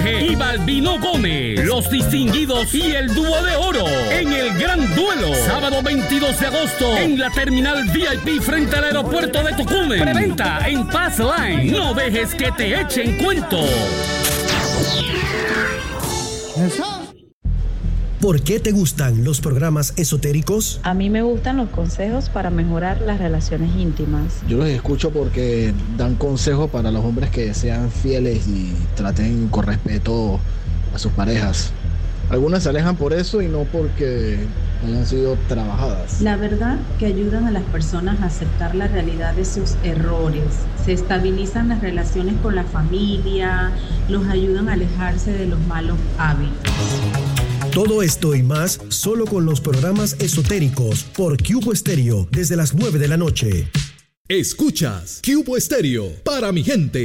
Jorge y Balbino Gómez, los distinguidos y el dúo de oro en el Gran Duelo, sábado 22 de agosto en la terminal VIP frente al aeropuerto de Tocumen. Preventa en Pass Line. No dejes que te echen cuento. ¿Por qué te gustan los programas esotéricos? A mí me gustan los consejos para mejorar las relaciones íntimas. Yo los escucho porque dan consejos para los hombres que sean fieles y traten con respeto a sus parejas. Algunas se alejan por eso y no porque hayan sido trabajadas. La verdad que ayudan a las personas a aceptar la realidad de sus errores. Se estabilizan las relaciones con la familia, los ayudan a alejarse de los malos hábitos. Todo esto y más solo con los programas esotéricos por Cubo Estéreo desde las 9 de la noche. Escuchas Cubo Estéreo para mi gente.